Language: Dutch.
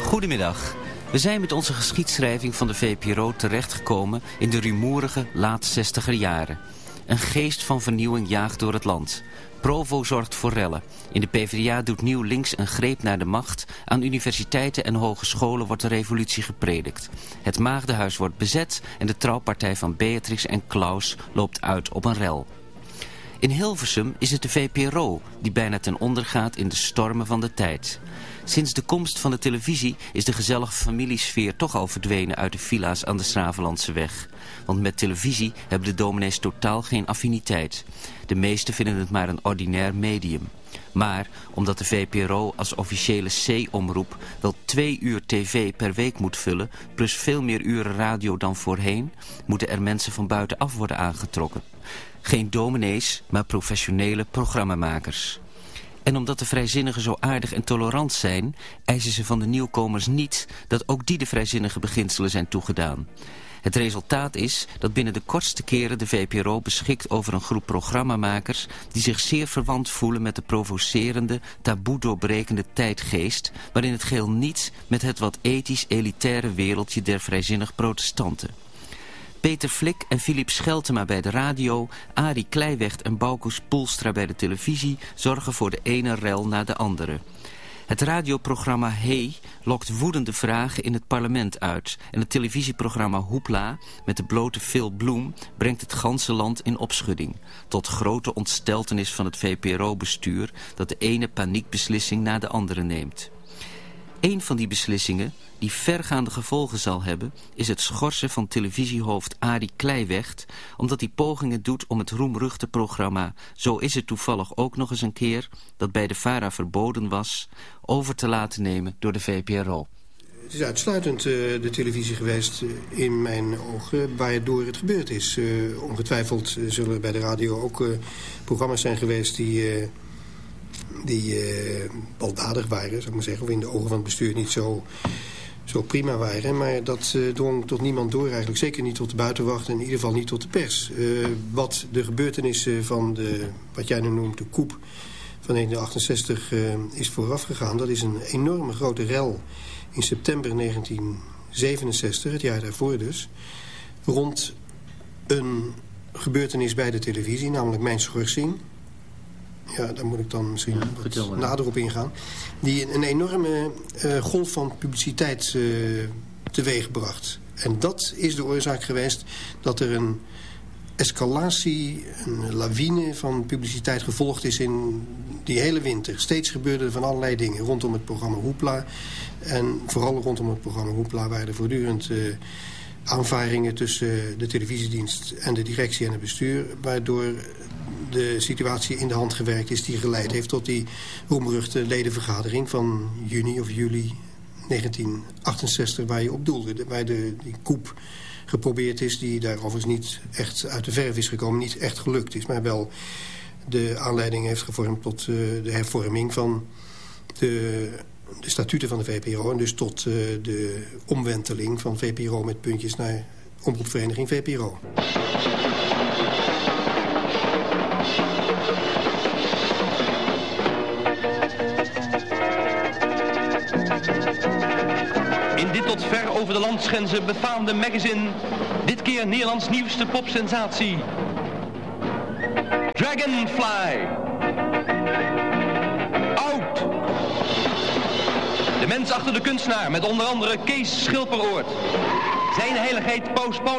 Goedemiddag. We zijn met onze geschiedschrijving van de VPRO terechtgekomen in de rumoerige laat 60er jaren. Een geest van vernieuwing jaagt door het land. Provo zorgt voor rellen. In de PvdA doet Nieuw Links een greep naar de macht. Aan universiteiten en hogescholen wordt de revolutie gepredikt. Het Maagdenhuis wordt bezet en de trouwpartij van Beatrix en Klaus loopt uit op een rel. In Hilversum is het de VPRO die bijna ten onder gaat in de stormen van de tijd. Sinds de komst van de televisie is de gezellige familiesfeer toch al verdwenen uit de villa's aan de Schravenlandseweg. Want met televisie hebben de dominees totaal geen affiniteit. De meesten vinden het maar een ordinair medium. Maar omdat de VPRO als officiële C-omroep wel 2 uur tv per week moet vullen, plus veel meer uren radio dan voorheen, moeten er mensen van buitenaf worden aangetrokken. Geen dominees, maar professionele programmamakers. En omdat de vrijzinnigen zo aardig en tolerant zijn, eisen ze van de nieuwkomers niet dat ook die de vrijzinnige beginselen zijn toegedaan. Het resultaat is dat binnen de kortste keren de VPRO beschikt over een groep programmamakers die zich zeer verwant voelen met de provocerende, taboe doorbrekende tijdgeest, waarin het geheel niets met het wat ethisch elitaire wereldje der vrijzinnig protestanten. Peter Flik en Philip Scheltema bij de radio, Arie Kleiwecht en Bauke Poelstra bij de televisie zorgen voor de ene rel na de andere. Het radioprogramma Hey lokt woedende vragen in het parlement uit. En het televisieprogramma Hoepla met de blote Phil Bloem brengt het ganse land in opschudding. Tot grote ontsteltenis van het VPRO-bestuur dat de ene paniekbeslissing na de andere neemt. Een van die beslissingen, die vergaande gevolgen zal hebben, is het schorsen van televisiehoofd Arie Kleiwecht, omdat hij pogingen doet om het roemruchte programma Zo is het toevallig ook nog eens een keer, dat bij de VARA verboden was, over te laten nemen door de VPRO. Het is uitsluitend de televisie geweest in mijn ogen waardoor het gebeurd is. Ongetwijfeld zullen er bij de radio ook programma's zijn geweest die baldadig waren, zou ik maar zeggen, of in de ogen van het bestuur niet zo prima waren. Maar dat drong tot niemand door eigenlijk. Zeker niet tot de buitenwacht en in ieder geval niet tot de pers. Wat de gebeurtenissen van wat jij nu noemt, de coup van 1968 is voorafgegaan. Dat is een enorme grote rel in september 1967, het jaar daarvoor dus, rond een gebeurtenis bij de televisie, namelijk mijn schorsing. Ja, daar moet ik dan misschien wat nader op ingaan. Die een enorme golf van publiciteit teweegbracht. En dat is de oorzaak geweest dat er een escalatie, een lawine van publiciteit gevolgd is in die hele winter. Steeds gebeurden er van allerlei dingen rondom het programma Hoepla. En vooral rondom het programma Hoepla waren er voortdurend aanvaringen tussen de televisiedienst en de directie en het bestuur, waardoor de situatie in de hand gewerkt is die geleid heeft tot die roemruchte ledenvergadering van juni of juli 1968, waar je op doelde, waar die coup geprobeerd is, die daar overigens niet echt uit de verf is gekomen, niet echt gelukt is, maar wel de aanleiding heeft gevormd tot de hervorming van de statuten van de VPRO en dus tot de omwenteling van VPRO met puntjes naar omroepvereniging VPRO. In dit tot ver over de landsgrenzen befaamde magazine, dit keer Nederlands nieuwste popsensatie. Dragonfly. Oud. De mens achter de kunstenaar met onder andere Kees Schilperoort. Zijn heiligheid Paus Paulus